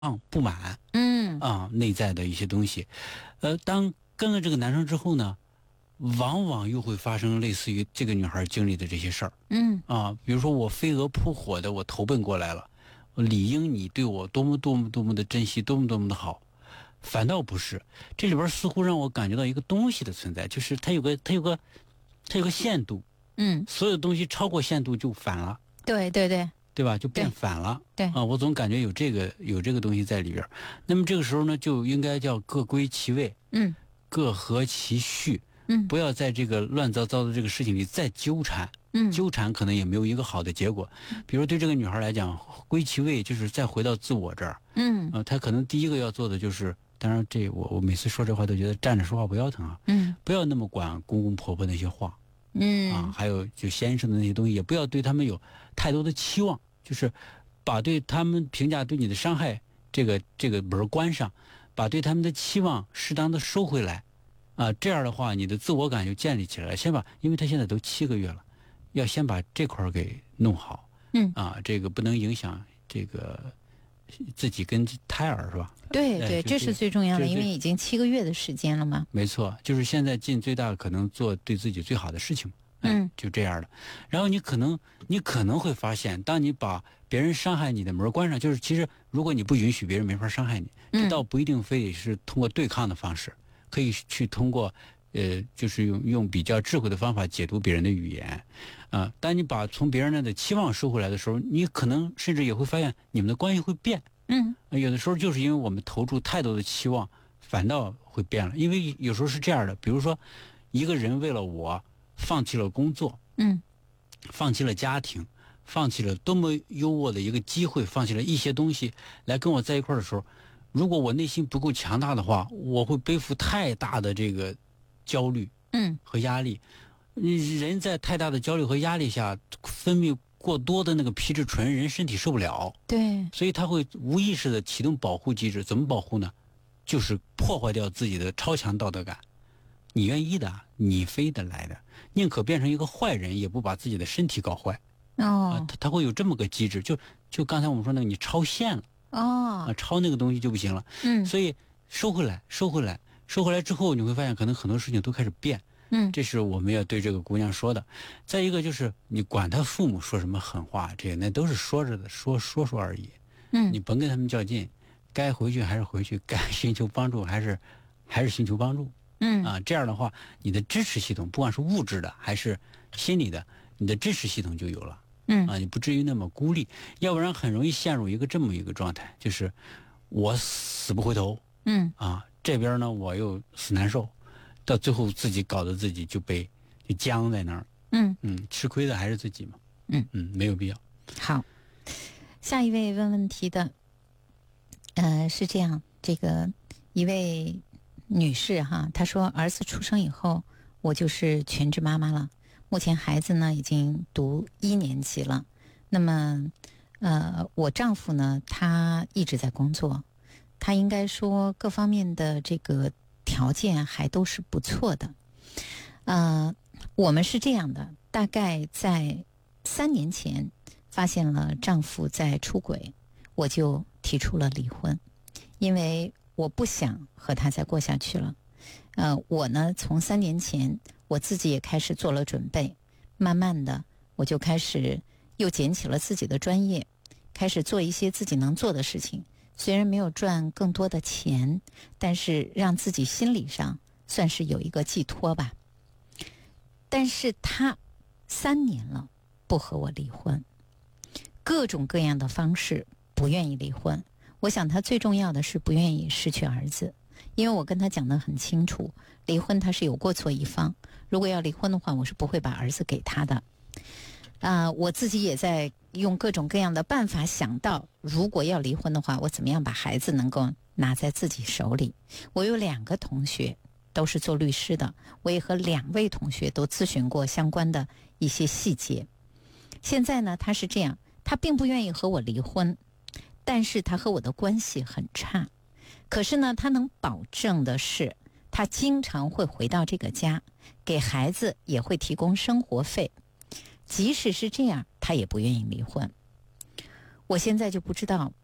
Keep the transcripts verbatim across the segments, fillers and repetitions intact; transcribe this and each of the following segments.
不满， 嗯啊，内在的一些东西，呃，当跟了这个男生之后呢，往往又会发生类似于这个女孩经历的这些事儿， 嗯啊，比如说我飞蛾扑火的我投奔过来了，理应你对我多么多么多么的珍惜，多么多么的好，反倒不是，这里边似乎让我感觉到一个东西的存在，就是它有个它有个它有个限度， 嗯， 所有东西超过限度就反了。 对对对对吧？就变反了。 对啊，我总感觉有这个有这个东西在里边。那么这个时候呢，就应该叫各归其位， 嗯各合其序， 嗯不要在这个乱糟糟的这个事情里再纠缠。 嗯纠缠可能也没有一个好的结果。比如对这个女孩来讲，归其位就是再回到自我这儿。 嗯呃，她可能第一个要做的就是，当然这我我每次说这话都觉得站着说话不腰疼啊。 嗯不要那么管公公婆婆那些话。 嗯啊，还有就先生的那些东西，也不要对他们有太多的期望，就是把对他们评价对你的伤害这个这个门关上，把对他们的期望适当的收回来，啊，这样的话你的自我感就建立起来了。先把，因为他现在都七个月了，要先把这块儿给弄好。 嗯啊，这个不能影响这个自己跟胎儿是吧？ 对对，这是最重要的，因为已经七个月的时间了嘛。 没错，就是现在尽最大可能做对自己最好的事情。嗯，就这样的。然后你可能你可能会发现，当你把别人伤害你的门关上，就是其实如果你不允许别人没法伤害你，这倒不一定非得是通过对抗的方式，可以去通过呃，就是用用比较智慧的方法解读别人的语言。啊、呃，当你把从别人那的期望收回来的时候，你可能甚至也会发现你们的关系会变。 嗯， 有的时候就是因为我们投注太多的期望，反倒会变了。因为有时候是这样的，比如说一个人为了我放弃了工作， 嗯， 放弃了家庭，放弃了多么优渥的一个机会，放弃了一些东西来跟我在一块儿的时候，如果我内心不够强大的话，我会背负太大的这个焦虑， 嗯， 和压力。人在太大的焦虑和压力下分泌过多的那个皮质醇，人身体受不了。 对， 所以他会无意识的启动保护机制。怎么保护呢？就是破坏掉自己的超强道德感。你愿意的，你非得来的，宁可变成一个坏人，也不把自己的身体搞坏。 哦， 啊，他他会有这么个机制。就就刚才我们说那个，你超限了。 哦， 啊，超那个东西就不行了。 嗯， 所以收回来，收回来，收回来之后，你会发现可能很多事情都开始变。 嗯， 这是我们要对这个姑娘说的。再一个就是你管她父母说什么狠话，这个那都是说着的，说说说而已。 嗯， 你甭跟他们较劲，该回去还是回去，该寻求帮助还是还是寻求帮助。 嗯啊，这样的话，你的支持系统，不管是物质的还是心理的，你的支持系统就有了。 嗯啊，你不至于那么孤立，要不然很容易陷入一个这么一个状态，就是我死不回头。 嗯啊，这边呢我又死难受。到最后自己搞得自己就被就僵在那儿。 嗯嗯，吃亏的还是自己嘛。 嗯嗯，没有必要。 好，下一位问问题的，呃，是这样，这个一位女士哈，她说儿子出生以后，我就是全职妈妈了。目前孩子呢已经读一年级了。那么，呃，我丈夫呢，他一直在工作，他应该说各方面的这个条件还都是不错的。呃，我们是这样的，大概在三年前发现了丈夫在出轨，我就提出了离婚，因为我不想和他再过下去了。呃，我呢，从三年前我自己也开始做了准备，慢慢的我就开始又捡起了自己的专业，开始做一些自己能做的事情。虽然没有赚更多的钱，但是让自己心理上算是有一个寄托吧。但是他三年了不和我离婚，各种各样的方式不愿意离婚。我想他最重要的是不愿意失去儿子，因为我跟他讲得很清楚，离婚他是有过错一方，如果要离婚的话，我是不会把儿子给他的。啊、呃，我自己也在用各种各样的办法想到，如果要离婚的话，我怎么样把孩子能够拿在自己手里。我有两个同学都是做律师的，我也和两位同学都咨询过相关的一些细节。现在呢，他是这样，他并不愿意和我离婚，但是他和我的关系很差。可是呢，他能保证的是，他经常会回到这个家，给孩子也会提供生活费。即使是这样，他也不愿意离婚。我现在就不知道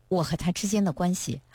我和他之间的关系